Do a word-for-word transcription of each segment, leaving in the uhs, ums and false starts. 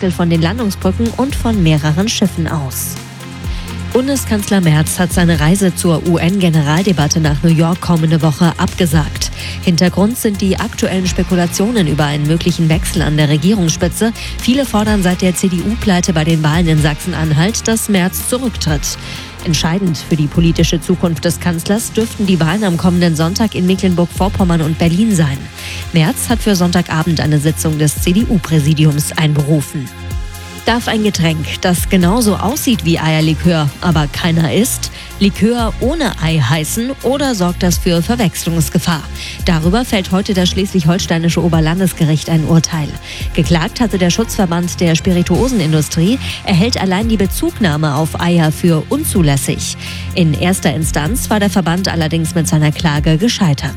Merkel von den Landungsbrücken und von mehreren Schiffen aus. Bundeskanzler Merz hat seine Reise zur U N-Generaldebatte nach New York kommende Woche abgesagt. Hintergrund sind die aktuellen Spekulationen über einen möglichen Wechsel an der Regierungsspitze. Viele fordern seit der C D U-Pleite bei den Wahlen in Sachsen-Anhalt, dass Merz zurücktritt. Entscheidend für die politische Zukunft des Kanzlers dürften die Wahlen am kommenden Sonntag in Mecklenburg-Vorpommern und Berlin sein. Merz hat für Sonntagabend eine Sitzung des C D U-Präsidiums einberufen. Darf ein Getränk, das genauso aussieht wie Eierlikör, aber keiner isst, Likör ohne Ei heißen oder sorgt das für Verwechslungsgefahr? Darüber fällt heute das schleswig-holsteinische Oberlandesgericht ein Urteil. Geklagt hatte der Schutzverband der Spirituosenindustrie, er hält allein die Bezugnahme auf Eier für unzulässig. In erster Instanz war der Verband allerdings mit seiner Klage gescheitert.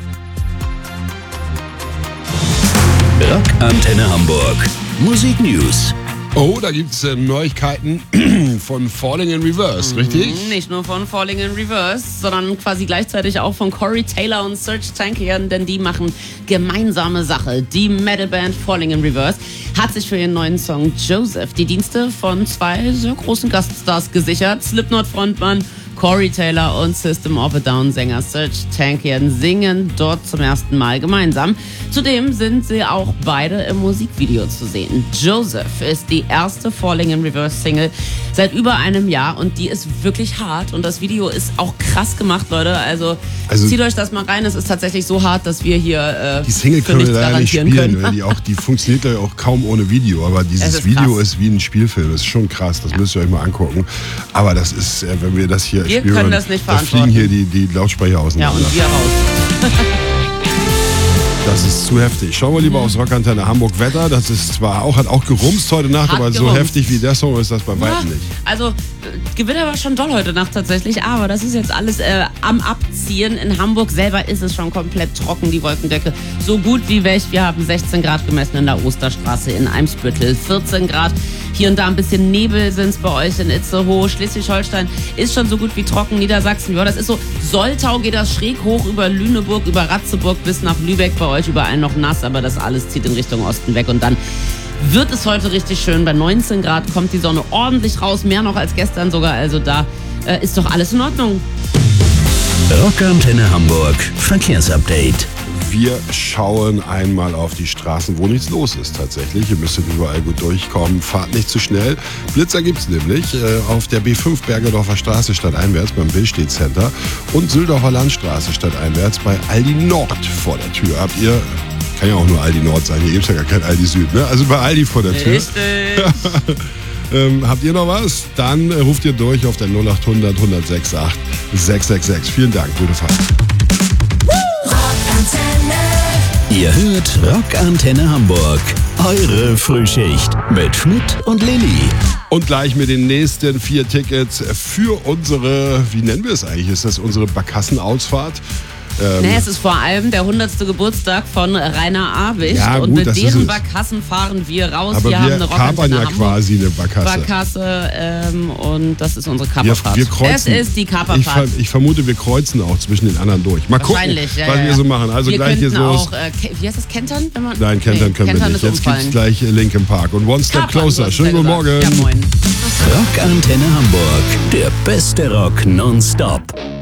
Rockantenne Hamburg. Musik News. Oh, da gibt es äh, Neuigkeiten von Falling in Reverse, richtig? Nicht nur von Falling in Reverse, sondern quasi gleichzeitig auch von Corey Taylor und Serj Tankian, denn die machen gemeinsame Sache. Die Metalband Falling in Reverse hat sich für ihren neuen Song Joseph die Dienste von zwei sehr großen Gaststars gesichert. Slipknot-Frontmann Corey Taylor und System of a Down-Sänger Serj Tankian singen dort zum ersten Mal gemeinsam. Zudem sind sie auch beide im Musikvideo zu sehen. Joseph ist die erste Falling in Reverse Single seit über einem Jahr und die ist wirklich hart und das Video ist auch krass gemacht, Leute. Also, also zieht euch das mal rein. Es ist tatsächlich so hart, dass wir hier äh, die Single können wir leider nicht spielen, weil die auch die funktioniert ja auch kaum ohne Video. Aber dieses ist Video krass. Ist wie ein Spielfilm. Das ist schon krass. Das ja. müsst ihr euch mal angucken. Aber das ist, wenn wir das hier Wir spielen, können das nicht da verantworten. fliegen hier die, die Lautsprecher auseinander. Ja, und wir raus. Das ist zu heftig. Schauen wir lieber mhm. aufs Rockantenne Hamburg Wetter. Das ist zwar auch, hat auch gerumst heute Nacht, hat aber gerumst. So heftig wie der Song ist das bei weitem nicht. Also, Gewitter war schon doll heute Nacht tatsächlich, aber das ist jetzt alles äh, am Abziehen. In Hamburg selber ist es schon komplett trocken, die Wolkendecke. So gut wie weg. Wir haben sechzehn Grad gemessen in der Osterstraße in Eimsbüttel, vierzehn Grad. Hier und da ein bisschen Nebel sind es bei euch in Itzehoe. Schleswig-Holstein ist schon so gut wie trocken. Niedersachsen, ja, das ist so. Soltau geht das schräg hoch über Lüneburg, über Ratzeburg bis nach Lübeck. Bei euch überall noch nass, aber das alles zieht in Richtung Osten weg. Und dann wird es heute richtig schön. Bei neunzehn Grad kommt die Sonne ordentlich raus. Mehr noch als gestern sogar. Also da äh, ist doch alles in Ordnung. Rockantenne Hamburg. Verkehrsupdate. Wir schauen einmal auf die Straßen, wo nichts los ist tatsächlich. Ihr müsstet überall gut durchkommen. Fahrt nicht zu schnell. Blitzer gibt es nämlich äh, auf der B fünf Bergedorfer Straße stadteinwärts beim Billstedt Center und Süldorfer Landstraße stadteinwärts bei Aldi Nord vor der Tür. Habt ihr, kann ja auch nur Aldi Nord sein, hier gibt es ja gar kein Aldi Süd, ne? Also bei Aldi vor der Tür. Richtig. ähm, habt ihr noch was? Dann äh, ruft ihr durch auf der null acht hundert, hundertsechs acht, sechs sechs sechs. Vielen Dank, gute Fahrt. Ihr hört Rockantenne Hamburg. Eure Frühschicht mit Schmidt und Lilly. Und gleich mit den nächsten vier Tickets für unsere, wie nennen wir es eigentlich? Ist das unsere Barkassen-Ausfahrt? Ähm, nee, es ist vor allem der hundertste Geburtstag von Rainer Abicht. Ja, gut, und mit deren ist Barkassen fahren wir raus. Aber wir, wir haben eine kapern ja quasi eine Barkasse. Barkasse ähm, und das ist unsere Kaperfahrt. Wir, wir kreuzen. Es ist die Kaperfahrt. Ich, ich vermute, wir kreuzen auch zwischen den anderen durch. Mal gucken, ja, was ja. wir so machen. Also wir gleich geht's los. Auch, äh, wie heißt das, Kentern? Wenn man Nein, Kentern nee, können Kentern wir nicht. Jetzt umfallen. gibt's gleich Linkin Park und One Step Kapern, Closer. Schönen guten Morgen. Ja, moin. Rockantenne Hamburg. Der beste Rock nonstop.